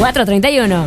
4:31.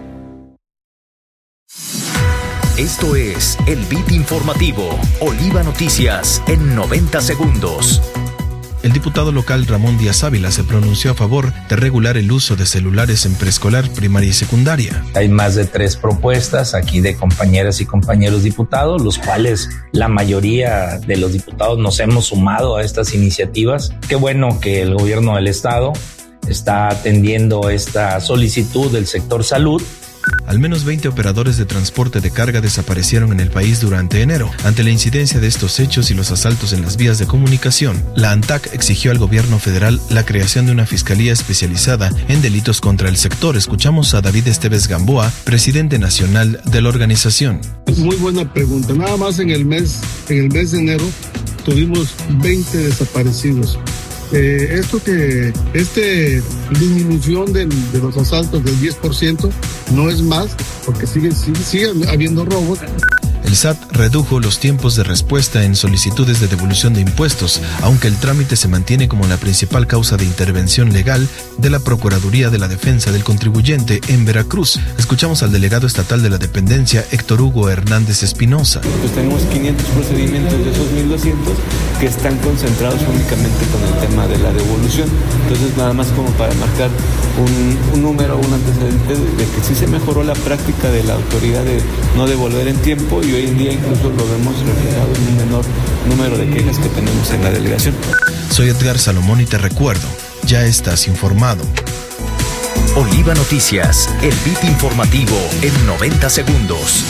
Esto es el Beat Informativo, Oliva Noticias en 90 segundos. El diputado local Ramón Díaz Ávila se pronunció a favor de regular el uso de celulares en preescolar, primaria y secundaria. Hay más de 3 propuestas aquí de compañeras y compañeros diputados, los cuales la mayoría de los diputados nos hemos sumado a estas iniciativas. Qué bueno que el gobierno del estado está atendiendo esta solicitud del sector salud. Al menos 20 operadores de transporte de carga desaparecieron en el país durante enero. Ante la incidencia de estos hechos y los asaltos en las vías de comunicación, la ANTAC exigió al gobierno federal la creación de una fiscalía especializada en delitos contra el sector. Escuchamos a David Esteves Gamboa, presidente nacional de la organización. Es muy buena pregunta. Nada más en el mes de enero tuvimos 20 desaparecidos. Esta disminución de los asaltos del 10% no es más, porque sigue habiendo robos. El SAT redujo los tiempos de respuesta en solicitudes de devolución de impuestos, aunque el trámite se mantiene como la principal causa de intervención legal de la Procuraduría de la Defensa del Contribuyente en Veracruz. Escuchamos al delegado estatal de la dependencia, Héctor Hugo Hernández Espinosa. Pues tenemos 500 procedimientos de esos 1,200 que están concentrados únicamente con el tema de la devolución. Entonces, nada más como para marcar un número, un antecedente de que sí se mejoró la práctica de la autoridad de no devolver en tiempo, y hoy en día incluso lo vemos reflejado en un menor número de quejas que tenemos en la delegación. Soy Edgar Salomón y te recuerdo, ya estás informado. Oliva Noticias, el Beat Informativo en 90 segundos.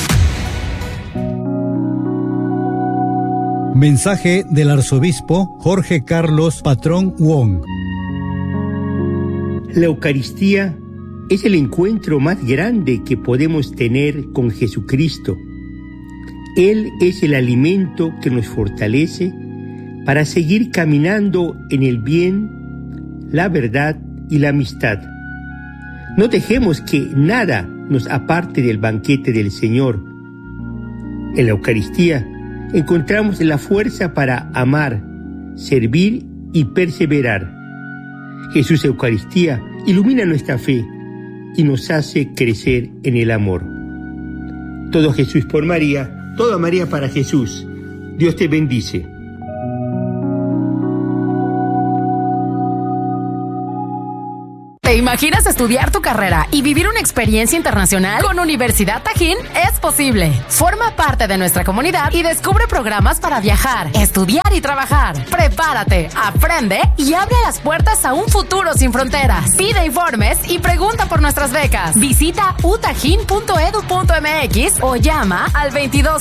Mensaje del arzobispo Jorge Carlos Patrón Wong. La Eucaristía es el encuentro más grande que podemos tener con Jesucristo. Él es el alimento que nos fortalece para seguir caminando en el bien, la verdad y la amistad. No dejemos que nada nos aparte del banquete del Señor. En la Eucaristía encontramos la fuerza para amar, servir y perseverar. Jesús Eucaristía ilumina nuestra fe y nos hace crecer en el amor. Todo Jesús por María, toda María para Jesús. Dios te bendice. ¿Te imaginas estudiar tu carrera y vivir una experiencia internacional? Con Universidad Tajín es posible. Forma parte de nuestra comunidad y descubre programas para viajar, estudiar y trabajar. Prepárate, aprende y abre las puertas a un futuro sin fronteras. Pide informes y pregunta por nuestras becas. Visita utajin.edu.mx o llama al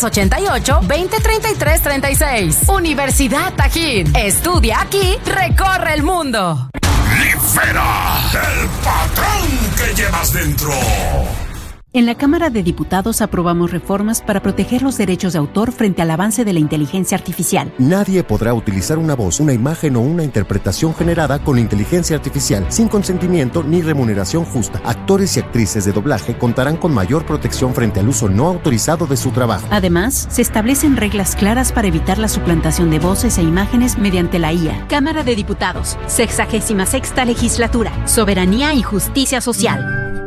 2288-2033-36. Universidad Tajín. Estudia aquí, recorre el mundo. ¡Libera el patrón que llevas dentro! En la Cámara de Diputados aprobamos reformas para proteger los derechos de autor frente al avance de la inteligencia artificial. Nadie podrá utilizar una voz, una imagen o una interpretación generada con inteligencia artificial sin consentimiento ni remuneración justa. Actores y actrices de doblaje contarán con mayor protección frente al uso no autorizado de su trabajo. Además, se establecen reglas claras para evitar la suplantación de voces e imágenes mediante la IA. Cámara de Diputados, 66ª Legislatura, Soberanía y Justicia Social.